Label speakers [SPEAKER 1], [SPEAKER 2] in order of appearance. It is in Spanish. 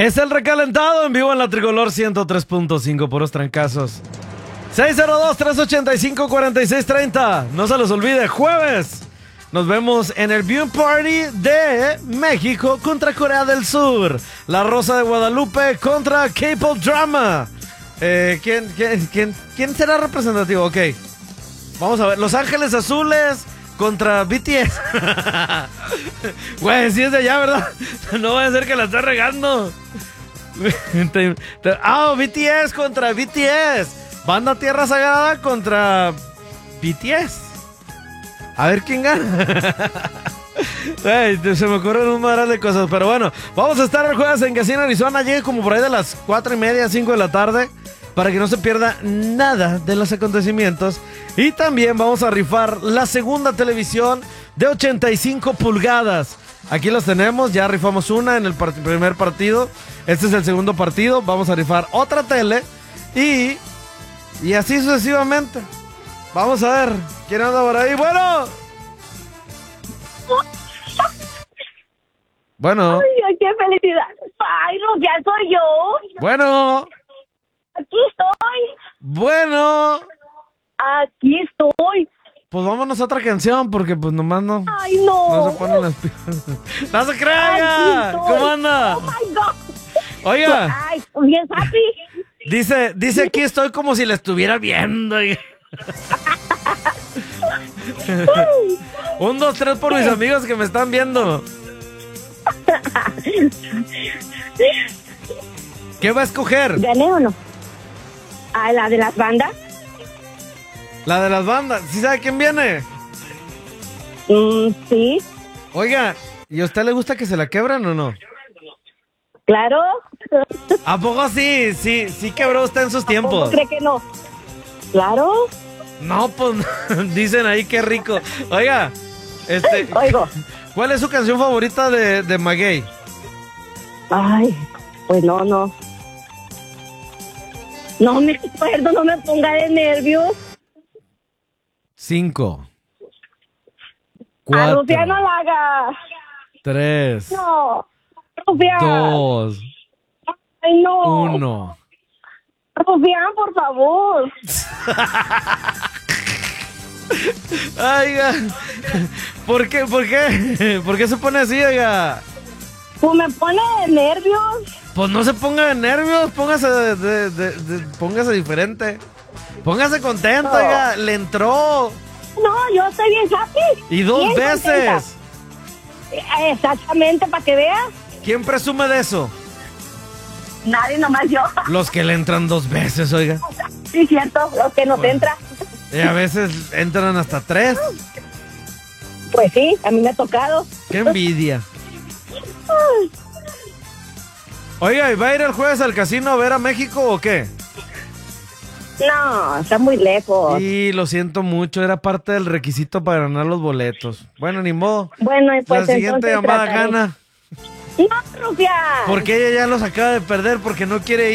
[SPEAKER 1] Es el recalentado en vivo en la Tricolor 103.5, puros trancazos. 602-385-4630. No se los olvide, jueves. Nos vemos en el Viewing Party de México contra Corea del Sur. La Rosa de Guadalupe contra K-Pop Drama. ¿Quién será representativo? Ok. Vamos a ver. Los Ángeles Azules contra BTS. Güey, si es de allá, ¿verdad? No va a ser que la esté regando. BTS contra BTS. Banda Tierra Sagrada contra BTS. A ver quién gana. Hey, se me ocurren un madral de cosas. Pero bueno, vamos a estar el jueves en Casino Arizona. Llegue como por ahí de las 4:30, 5 de la tarde, para que no se pierda nada de los acontecimientos. Y también vamos a rifar la segunda televisión de 85 pulgadas. Aquí los tenemos, ya rifamos una en el primer partido. Este es el segundo partido. Vamos a rifar otra tele. Y así sucesivamente. Vamos a ver quién anda por ahí. Bueno.
[SPEAKER 2] Ay, qué felicidad. Ay, no, ya soy yo.
[SPEAKER 1] Bueno.
[SPEAKER 2] Aquí estoy.
[SPEAKER 1] Bueno.
[SPEAKER 2] Aquí estoy.
[SPEAKER 1] Pues vámonos a otra canción porque pues nomás no.
[SPEAKER 2] Ay, no.
[SPEAKER 1] No se ponen las pilas. ¡No se crea! ¿Cómo anda?
[SPEAKER 2] Oh my God.
[SPEAKER 1] Oiga.
[SPEAKER 2] Ay, bien happy.
[SPEAKER 1] Dice aquí estoy como si la estuviera viendo. 1, 2, 3 por mis amigos que me están viendo. ¿Qué va a escoger?
[SPEAKER 2] ¿Gané o no? ¿A la de las bandas?
[SPEAKER 1] La de las bandas. ¿Sí sabe quién viene?
[SPEAKER 2] Sí.
[SPEAKER 1] Oiga, ¿y a usted le gusta que se la quebran o no?
[SPEAKER 2] Claro.
[SPEAKER 1] ¿A poco sí? Sí quebró usted en sus tiempos.
[SPEAKER 2] ¿Cómo cree que no? Claro.
[SPEAKER 1] No, pues dicen ahí qué rico. Oiga,
[SPEAKER 2] Oigo.
[SPEAKER 1] ¿cuál es su canción favorita de Maguey?
[SPEAKER 2] Ay, pues no. No me acuerdo, no me ponga de nervios.
[SPEAKER 1] 5,
[SPEAKER 2] A
[SPEAKER 1] 4,
[SPEAKER 2] Rufia no la haga.
[SPEAKER 1] 3,
[SPEAKER 2] No. Rufia.
[SPEAKER 1] 2,
[SPEAKER 2] Ay, no.
[SPEAKER 1] 1.
[SPEAKER 2] Rufián, por favor.
[SPEAKER 1] Oiga, ¿por qué? ¿Por qué se pone así, oiga?
[SPEAKER 2] Pues me pone de nervios.
[SPEAKER 1] Pues no se ponga de nervios, póngase póngase diferente. Póngase contento,
[SPEAKER 2] No.
[SPEAKER 1] oiga, le entró.
[SPEAKER 2] No, yo estoy bien happy.
[SPEAKER 1] Y 2
[SPEAKER 2] Bien
[SPEAKER 1] veces.
[SPEAKER 2] contenta. Exactamente, para que veas.
[SPEAKER 1] ¿Quién presume de eso?
[SPEAKER 2] Nadie, nomás yo.
[SPEAKER 1] Los que le entran 2 veces, oiga.
[SPEAKER 2] Sí, cierto, los que nos
[SPEAKER 1] Bueno.
[SPEAKER 2] entra.
[SPEAKER 1] Y a veces entran hasta 3.
[SPEAKER 2] Pues sí, a mí me ha tocado.
[SPEAKER 1] ¡Qué envidia! Oiga, ¿y va a ir el jueves al casino a ver a México o qué?
[SPEAKER 2] No, está muy lejos.
[SPEAKER 1] Sí, lo siento mucho, era parte del requisito para ganar los boletos. Bueno, ni modo.
[SPEAKER 2] Bueno, y pues
[SPEAKER 1] La siguiente
[SPEAKER 2] entonces
[SPEAKER 1] llamada
[SPEAKER 2] trataré.
[SPEAKER 1] gana.
[SPEAKER 2] No, Rufián.
[SPEAKER 1] Porque ella ya los acaba de perder porque no quiere ir.